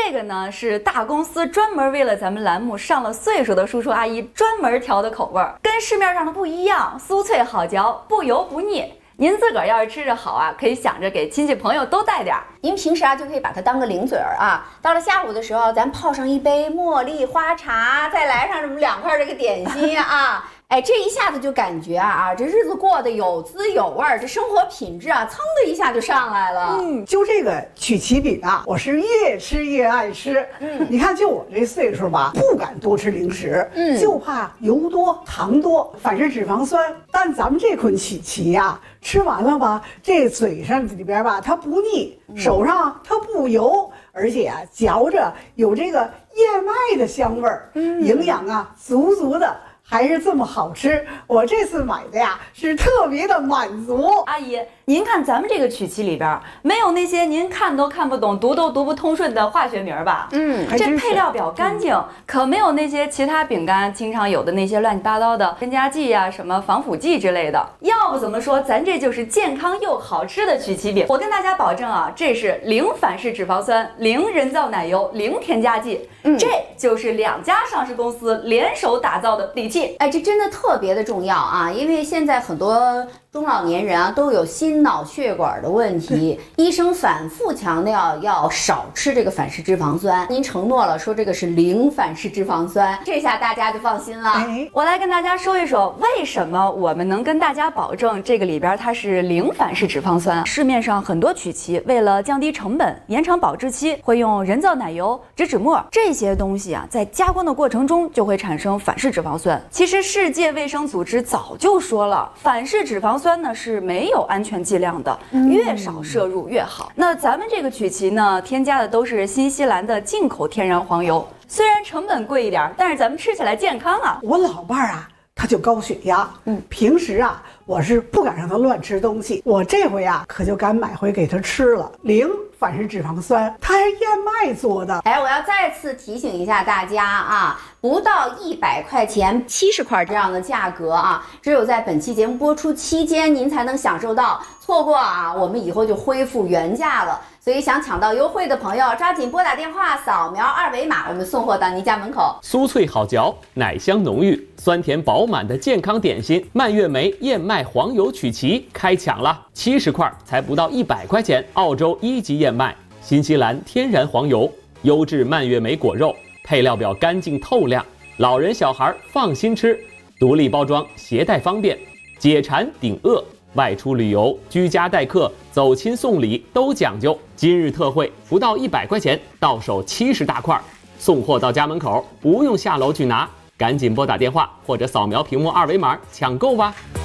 这个呢是大公司专门为了咱们栏目上了岁数的叔叔阿姨专门调的口味，跟市面上的不一样，酥脆好嚼，不油不腻。您自个儿要是吃着好啊，可以想着给亲戚朋友都带点儿。 您平时啊就可以把它当个零嘴儿啊，到了下午的时候，咱泡上一杯茉莉花茶，再来上这么2块这个点心啊。哎，这一下子就感觉啊，这日子过得有滋有味儿，这生活品质啊，噌的一下就上来了。 就这个曲奇饼啊，我是越吃越爱吃。你看，就我这岁数吧，不敢多吃零食，就怕油多、糖多，反式脂肪酸。但咱们这款曲奇呀，吃完了吧，这嘴上里边吧，它不腻，手上它不油，而且啊，嚼着有这个燕麦的香味儿，营养啊足足的。还是这么好吃，我这次买的呀是特别的满足。 阿姨，您看咱们这个曲奇里边没有那些您看都看不懂、读都读不通顺的化学名吧？这配料表干净，可没有那些其他饼干经常有的那些乱七八糟的添加剂呀、什么防腐剂之类的。要不怎么说咱这就是健康又好吃的曲奇饼？我跟大家保证啊，这是0反式脂肪酸、0人造奶油、0添加剂，这就是2家上市公司联手打造的底气。 哎，这真的特别的重要啊！因为现在很多中老年人啊都有心脑血管的问题，医生反复强调要少吃这个反式脂肪酸。您承诺了说这个是0反式脂肪酸，这下大家就放心了。 我来跟大家说一说，为什么我们能跟大家保证这个里边它是0反式脂肪酸。市面上很多曲奇为了降低成本、延长保质期，会用人造奶油、植脂末这些东西啊，在加工的过程中就会产生反式脂肪酸。其实世界卫生组织早就说了，反式脂肪酸呢是没有安全剂量的，越少摄入越好。那咱们这个曲奇呢，添加的都是新西兰的进口天然黄油，虽然成本贵一点，但是咱们吃起来健康啊。 我老伴儿啊，他就高血压，平时啊，我是不敢让他乱吃东西，我这回啊可就敢买回给他吃了。0反式脂肪酸，它是燕麦做的。 哎，我要再次提醒一下大家啊，不到100块钱70块这样的价格啊，只有在本期节目播出期间您才能享受到，错过啊，我们以后就恢复原价了。所以想抢到优惠的朋友，抓紧拨打电话，扫描2维码，我们送货到您家门口。 酥脆好嚼，奶香浓郁，酸甜饱满的健康点心蔓越莓燕麦黄油曲奇开抢了，70块才不到100块钱，澳洲1级燕麦，新西兰天然黄油，优质蔓越莓果肉，配料表干净透亮，老人小孩放心吃，独立包装，携带方便，解馋顶饿。外出旅游、居家待客、走亲送礼都讲究。今日特惠，不到100块钱，到手70大块，送货到家门口，不用下楼去拿。赶紧拨打电话或者扫描屏幕2维码抢购吧。